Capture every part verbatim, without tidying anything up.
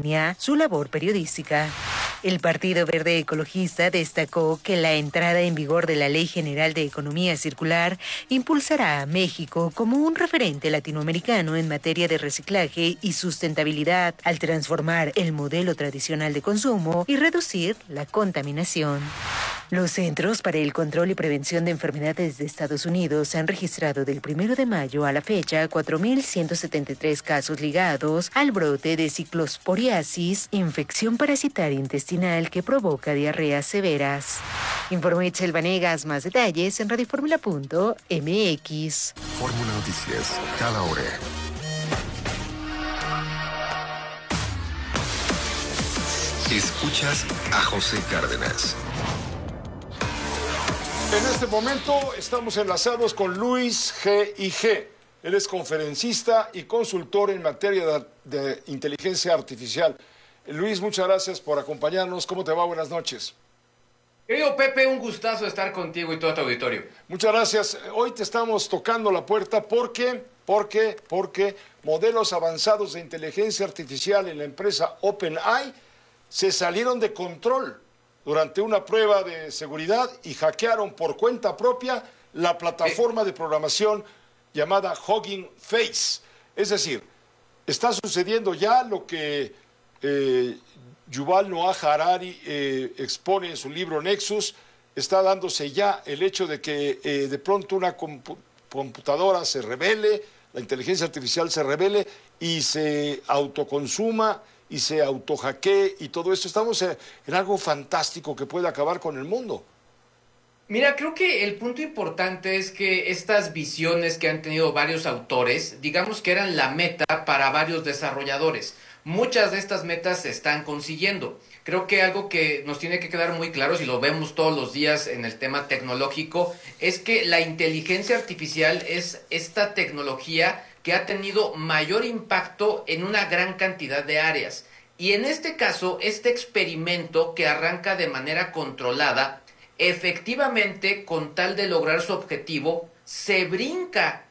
calumnia su labor periodística. El Partido Verde Ecologista destacó que la entrada en vigor de la Ley General de Economía Circular impulsará a México como un referente latinoamericano en materia de reciclaje y sustentabilidad al transformar el modelo tradicional de consumo y reducir la contaminación. Los Centros para el Control y Prevención de Enfermedades de Estados Unidos han registrado del primero de mayo a la fecha cuatro mil ciento setenta y tres casos ligados al brote de ciclosporiasis, infección parasitaria intestinal que provoca diarreas severas. Informó Itzel Vanegas, más detalles en radioformula punto m x. Fórmula Noticias, cada hora. Escuchas a José Cárdenas. En este momento estamos enlazados con Luis G I G. Él es conferencista y consultor en materia de, de inteligencia artificial. Luis, muchas gracias por acompañarnos. ¿Cómo te va? Buenas noches. Querido Pepe, un gustazo estar contigo y todo tu auditorio. Muchas gracias. Hoy te estamos tocando la puerta porque, porque, porque modelos avanzados de inteligencia artificial en la empresa OpenAI se salieron de control durante una prueba de seguridad y hackearon por cuenta propia la plataforma de programación llamada Hugging Face. Es decir, está sucediendo ya lo que eh, Yuval Noah Harari eh, expone en su libro Nexus. Está dándose ya el hecho de que eh, de pronto una compu computadora se revele, la inteligencia artificial se revele y se autoconsuma y se autohackee y todo esto. Estamos en algo fantástico que puede acabar con el mundo. Mira, creo que el punto importante es que estas visiones que han tenido varios autores, digamos que eran la meta para varios desarrolladores. Muchas de estas metas se están consiguiendo. Creo que algo que nos tiene que quedar muy claro, si lo vemos todos los días en el tema tecnológico, es que la inteligencia artificial es esta tecnología que ha tenido mayor impacto en una gran cantidad de áreas. Y en este caso, este experimento que arranca de manera controlada, efectivamente, con tal de lograr su objetivo, se brinca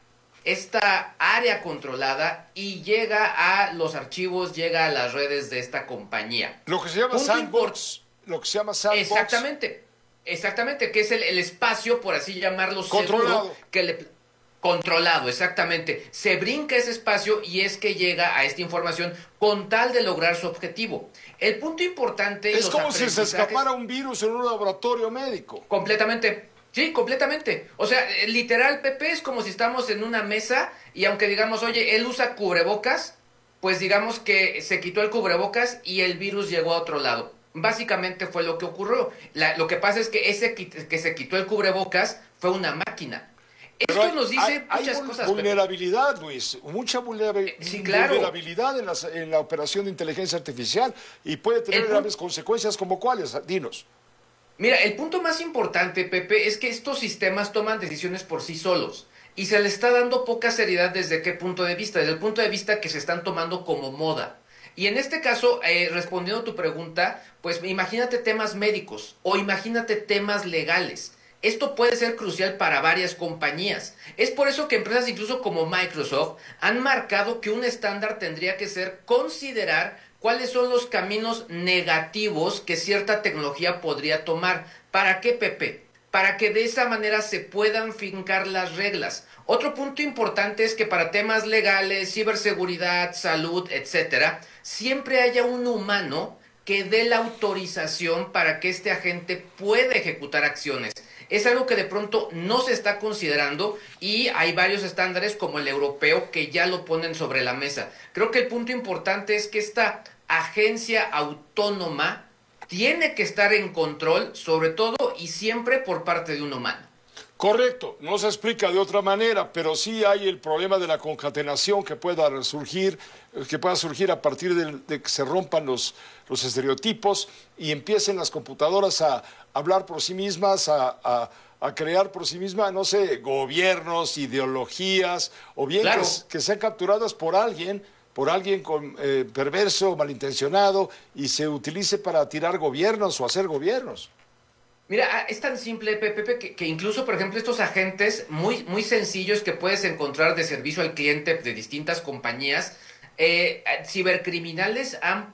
esta área controlada y llega a los archivos, llega a las redes de esta compañía. Lo que se llama Punto sandbox. Lo que se llama sandbox. Exactamente, exactamente, que es el, el espacio, por así llamarlo, controlado. Seguro, que le... Controlado, exactamente. Se brinca ese espacio y es que llega a esta información con tal de lograr su objetivo. El punto importante... Es como si se escapara un virus en un laboratorio médico. Completamente. Sí, completamente. O sea, literal, Pepe, es como si estamos en una mesa y aunque digamos, oye, él usa cubrebocas, pues digamos que se quitó el cubrebocas y el virus llegó a otro lado. Básicamente fue lo que ocurrió. La, lo que pasa es que ese que se quitó el cubrebocas fue una máquina. Esto hay, nos dice hay, muchas hay cosas. Vulnerabilidad, Pepe. Luis, mucha vulnerabil sí, claro. vulnerabilidad en, las, en la operación de inteligencia artificial y puede tener graves consecuencias como cuáles, dinos. Mira, el punto más importante, Pepe, es que estos sistemas toman decisiones por sí solos y se les está dando poca seriedad. ¿Desde qué punto de vista? Desde el punto de vista que se están tomando como moda. Y en este caso, eh, respondiendo a tu pregunta, pues imagínate temas médicos o imagínate temas legales. Esto puede ser crucial para varias compañías. Es por eso que empresas incluso como Microsoft han marcado que un estándar tendría que ser considerar cuáles son los caminos negativos que cierta tecnología podría tomar. ¿Para qué, Pepe? Para que de esa manera se puedan fincar las reglas. Otro punto importante es que para temas legales, ciberseguridad, salud, etcétera, siempre haya un humano que dé la autorización para que este agente pueda ejecutar acciones. Es algo que de pronto no se está considerando y hay varios estándares como el europeo que ya lo ponen sobre la mesa. Creo que el punto importante es que esta agencia autónoma tiene que estar en control, sobre todo y siempre por parte de un humano. Correcto, no se explica de otra manera, pero sí hay el problema de la concatenación que pueda surgir, que pueda surgir a partir de, de que se rompan los, los estereotipos y empiecen las computadoras a hablar por sí mismas, a, a, a crear por sí mismas, no sé, gobiernos, ideologías, o bien claro. que, que sean capturadas por alguien, por alguien con, eh, perverso, malintencionado, y se utilice para tirar gobiernos o hacer gobiernos. Mira, es tan simple, Pepe, que, que incluso, por ejemplo, estos agentes muy, muy sencillos que puedes encontrar de servicio al cliente de distintas compañías, eh, cibercriminales han